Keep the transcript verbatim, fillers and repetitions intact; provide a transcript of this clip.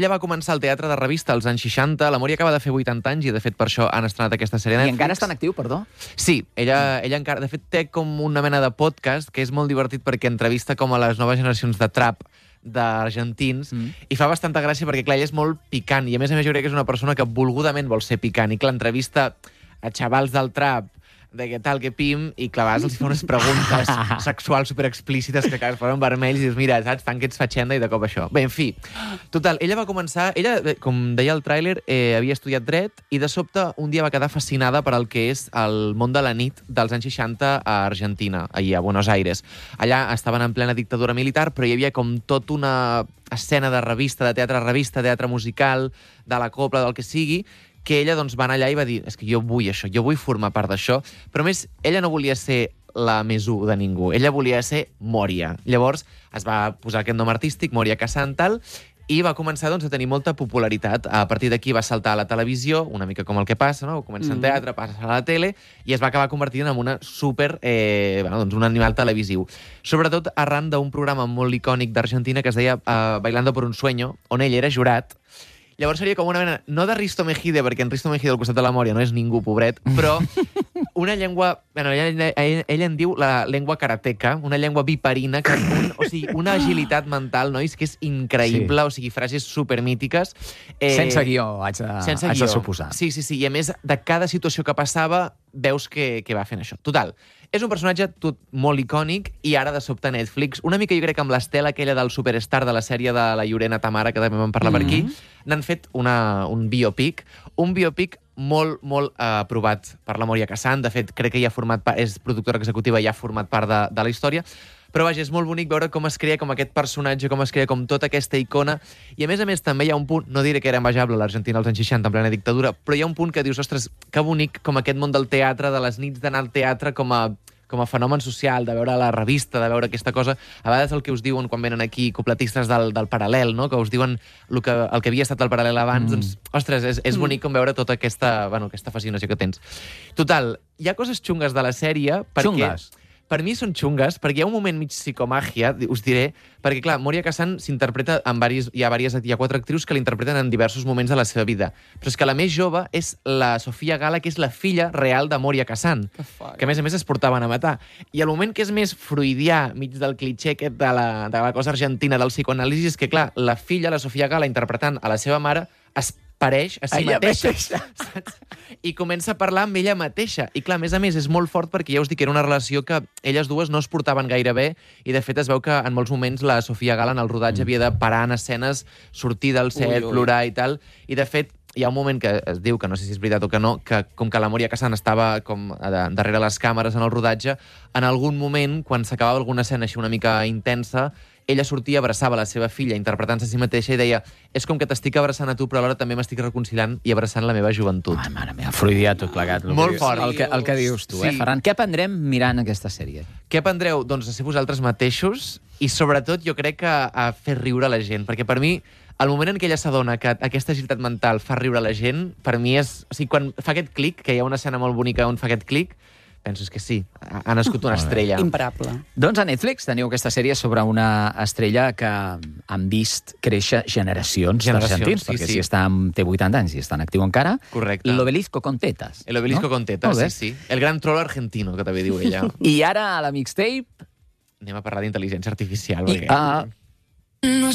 Ella va començar al teatre de revista als anys seixanta, la Mòria acaba de fer vuitanta anys i, de fet, per això han estrenat aquesta sèrie de I Netflix. encara està en actiu, perdó? Sí, ella, ella encara... De fet, té com una mena de podcast que és molt divertit perquè entrevista com a les noves generacions de trap d'argentins, mm. i fa bastanta gràcia perquè, clar, ella és molt picant, i a més a més jo crec que és una persona que volgudament vol ser picant, i clar, entrevista a xavals del trap, de què tal, què pim, i clar, a vegades els fa unes preguntes sexuals superexplícites que acabes posant vermells i dius, mira, saps, fan que ets fatxenda i de cop això. Bé, en fi, total, ella va començar... Ella, com deia el tràiler, eh, havia estudiat dret i de sobte un dia va quedar fascinada per al que és el món de la nit dels anys seixanta a Argentina, allà a Buenos Aires. Allà estaven en plena dictadura militar, però hi havia com tot una escena de revista, de teatre revista, teatre musical, de la copla, del que sigui, que ella doncs, va anar allà i va dir és que jo vull això, jo vull formar part d'això. Però, a més, ella no volia ser la més u de ningú. Ella volia ser Mòria. Llavors es va posar aquest nom artístic, Mòria Kazan, tal, i va començar doncs, a tenir molta popularitat. A partir d'aquí va saltar a la televisió, una mica com el que passa, no? Comença en teatre, passa a la tele, i es va acabar convertint en una super... Eh, bueno, doncs un animal televisiu. Sobretot arran d'un programa molt icònic d'Argentina que es deia uh, Bailando por un sueño, on ell era jurat. Llavors seria com una mena, no de Risto Mejide, perquè en Risto Mejide al costat de la Mòria no és ningú, pobret, però una llengua... Bueno, ella, ella, ella en diu la llengua karateca, una llengua viperina, que, un, o sigui, una agilitat mental, nois, que és increïble, sí. O sigui, frases supermítiques. Eh, sense guió, haig de, sense haig guió. de suposar. Sí, sí, sí, i a més, de cada situació que passava, veus que, que va fent això. Total, és un personatge tot molt icònic i ara de sobte Netflix, una mica jo crec amb l'estela aquella del superstar de la sèrie de la Llorena Tamara, que també vam parlar mm-hmm. per aquí, n'han fet una, un biopic, un biopic molt, molt eh, aprovat per la Mòria Kazan. De fet, crec que ja ha format part, és productora executiva i ja ha format part de, de la història. Però, vaja, és molt bonic veure com es crea com aquest personatge, com es crea com tota aquesta icona. I, a més a més, també hi ha un punt, no diré que era envejable l'Argentina als anys seixanta, en plena dictadura, però hi ha un punt que dius, ostres, que bonic com aquest món del teatre, de les nits d'anar al teatre com a com a fenomen social, de veure la revista, de veure aquesta cosa. A vegades el que us diuen quan venen aquí copletistes del, del paral·lel, no? Que us diuen el que, el que havia estat el paral·lel abans, mm. doncs, ostres, és, és bonic com veure tota aquesta, bueno, aquesta fascinació que tens. Total, hi ha coses xungues de la sèrie perquè... Xungues? Per mi són xungues, perquè hi ha un moment mig psicomàgia, us diré, perquè, clar, Mòria Kazan s'interpreta en varis, hi ha, varies, hi ha quatre actrius que l'interpreten en diversos moments de la seva vida. Però és que la més jove és la Sofia Gala, que és la filla real de Mòria Kazan, que, que a més a més es portaven a matar. I el moment que és més freudià, mig del clitxé aquest de la, de la cosa argentina, del psicoanàlisi, és que, clar, la filla, la Sofia Gala, interpretant a la seva mare, es pareix a si ella mateixa. mateixa. I comença a parlar amb ella mateixa. I clar, a més a més, és molt fort perquè ja us dic que era una relació que elles dues no es portaven gaire bé i de fet es veu que en molts moments la Sofia Gala en el rodatge havia de parar en escenes, sortir del set, ui, ui. plorar i tal. I de fet, hi ha un moment que es diu, que no sé si és veritat o que no, que com que la Mòria Kazan estava com de, darrere les càmeres en el rodatge, en algun moment, quan s'acabava alguna escena així una mica intensa, ella sortia, abraçava la seva filla, interpretant-se a si mateixa, i deia, és com que t'estic abraçant a tu, però alhora també m'estic reconciliant i abraçant la meva joventut. Ai, mare meva, freudià tot plegat. Molt fort. El que, el que dius tu, sí. eh, Ferran? Què aprendrem mirant aquesta sèrie? Què aprendreu? Doncs a ser vosaltres mateixos i, sobretot, jo crec que a fer riure la gent, perquè per mi, el moment en què ella s'adona que aquesta agilitat mental fa riure la gent, per mi és... O sigui, quan fa aquest clic, que hi ha una escena molt bonica on fa aquest clic, penso que sí, ha nascut una estrella. Imparable. Doncs a Netflix teniu aquesta sèrie sobre una estrella que han vist créixer generacions, generacions d'argentins, sí, perquè sí. si està, té vuitanta anys i està en actiu encara. Correcte. L'Obelisco con tetas. L'Obelisco no? con tetas, sí, sí. El gran troll argentino, que també diu ella. I ara a la mixtape... Anem a parlar d'intel·ligència artificial. I, perquè... uh,